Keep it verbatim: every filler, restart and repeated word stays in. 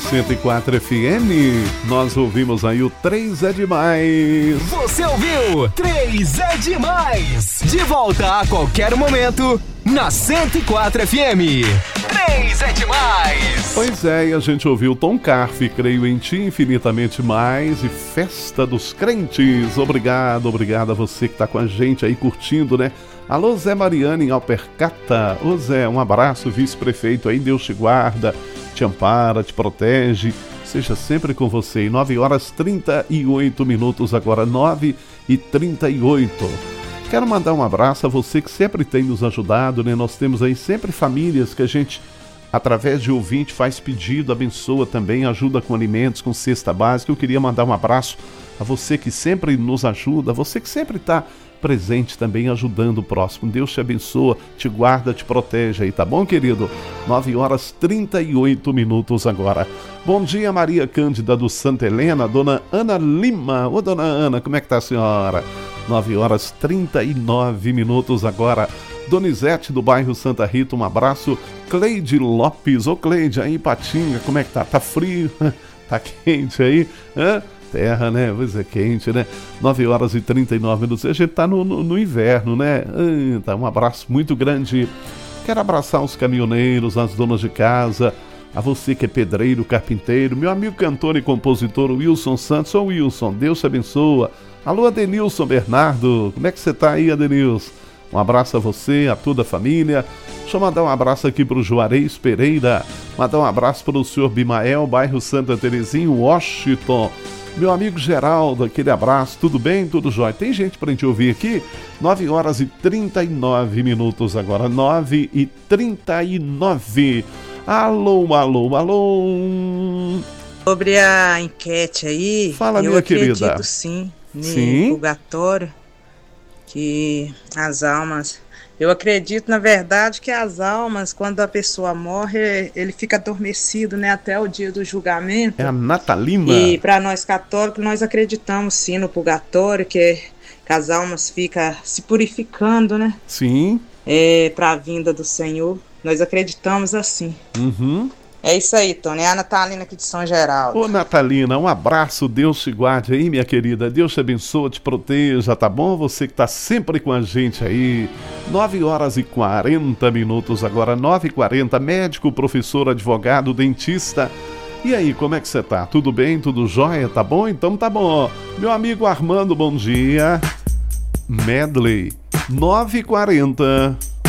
cento e quatro F M. Nós ouvimos aí o três é Demais. Você ouviu três é Demais. De volta a qualquer momento na cento e quatro F M. três é Demais. Pois é, e a gente ouviu Tom Carf, Creio em Ti, Infinitamente Mais e Festa dos Crentes. Obrigado, obrigado a você que está com a gente aí curtindo, né? Alô, Zé Mariana em Alpercata. Ô Zé, um abraço, vice-prefeito aí, Deus te guarda, te ampara, te protege, seja sempre com você. nove horas e trinta e oito minutos agora, nove e trinta e oito. Quero mandar um abraço a você que sempre tem nos ajudado, né? Nós temos aí sempre famílias que a gente, através de ouvinte, faz pedido, abençoa também, ajuda com alimentos, com cesta básica. Eu queria mandar um abraço a você que sempre nos ajuda, a você que sempre está presente também, ajudando o próximo. Deus te abençoa, te guarda, te protege aí, tá bom, querido? nove horas e trinta e oito minutos agora. Bom dia, Maria Cândida do Santa Helena, dona Ana Lima. Ô, dona Ana, como é que tá a senhora? nove horas e trinta e nove minutos agora. Donizete do bairro Santa Rita, um abraço. Cleide Lopes, ô Cleide, aí Patinga, como é que tá? Tá frio? Tá quente aí? Hã? Terra, né? Pois é, quente, né? nove horas e trinta e nove minutos. A gente tá no, no, no inverno, né? Ah, tá, um abraço muito grande. Quero abraçar os caminhoneiros, as donas de casa, a você que é pedreiro, carpinteiro, meu amigo cantor e compositor Wilson Santos. Ô Wilson, Deus te abençoa. Alô, Adenilson Bernardo, como é que você tá aí, Adenilson? Um abraço a você, a toda a família. Deixa eu mandar um abraço aqui pro Juarez Pereira, mandar um abraço pro senhor Bimael, bairro Santa Terezinha, Washington. Meu amigo Geraldo, aquele abraço, tudo bem? Tudo jóia? Tem gente pra gente ouvir aqui? nove horas e trinta e nove minutos agora, nove e trinta e nove. Alô, alô, alô. Sobre a enquete aí, fala, eu minha acredito querida. sim, no Sim? purgatório, que as almas... Eu acredito, na verdade, que as almas, quando a pessoa morre, ele fica adormecido, né, até o dia do julgamento. É a Natalina. E para nós católicos, nós acreditamos sim no purgatório, que, que as almas ficam se purificando, né? Sim. É, para a vinda do Senhor. Nós acreditamos assim. Uhum. É isso aí, Tony. É a Natalina aqui de São Geraldo. Ô, Natalina, um abraço, Deus te guarde aí, minha querida. Deus te abençoe, te proteja, tá bom? Você que tá sempre com a gente aí. nove horas e quarenta minutos agora, nove e quarenta. Médico, professor, advogado, dentista. E aí, como é que você tá? Tudo bem? Tudo jóia? Tá bom? Então tá bom. Meu amigo Armando, bom dia. Medley, nove e quarenta.